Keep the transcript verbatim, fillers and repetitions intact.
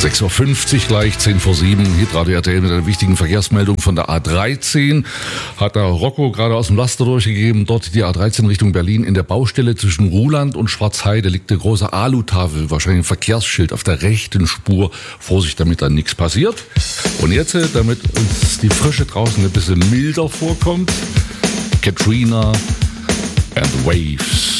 sechs Uhr fünfzig gleich, zehn vor sieben, Hitradio R T L mit einer wichtigen Verkehrsmeldung von der A dreizehn. Hat der Rocco gerade aus dem Laster durchgegeben. Dort die A dreizehn Richtung Berlin in der Baustelle zwischen Ruhland und Schwarzheide liegt eine große Alutafel, wahrscheinlich ein Verkehrsschild auf der rechten Spur. Vorsicht, damit da nichts passiert. Und jetzt, damit uns die Frische draußen ein bisschen milder vorkommt, Katrina and the Waves.